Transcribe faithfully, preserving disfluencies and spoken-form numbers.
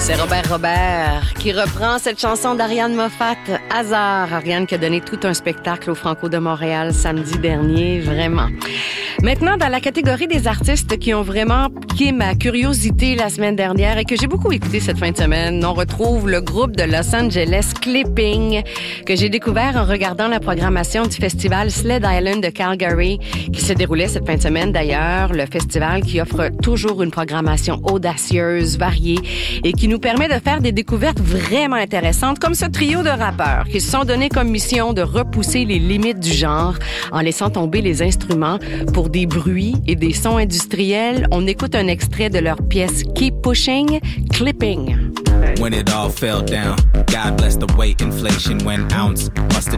C'est Robert Robert qui reprend cette chanson d'Ariane Moffat, Hasard. Ariane qui a donné tout un spectacle au Franco de Montréal samedi dernier, vraiment. Maintenant, dans la catégorie des artistes qui ont vraiment piqué ma curiosité la semaine dernière et que j'ai beaucoup écouté cette fin de semaine, on retrouve le groupe de Los Angeles Clipping que j'ai découvert en regardant la programmation du festival Sled Island de Calgary qui se déroulait cette fin de semaine d'ailleurs. Le festival qui offre toujours une programmation audacieuse, variée et qui nous permet de faire des découvertes vraiment intéressantes comme ce trio de rappeurs qui se sont donné comme mission de repousser les limites du genre en laissant tomber les instruments pour des bruits et des sons industriels. On écoute un extrait de leur pièce Keep Pushing, Clipping. When it all fell down, God bless the weight inflation when ounce busted